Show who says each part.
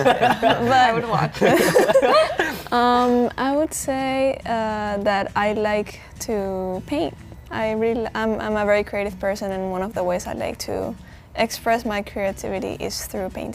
Speaker 1: I would watch. I would say that I like to paint. I'm a very creative person, and one of the ways I like to express my creativity is through painting.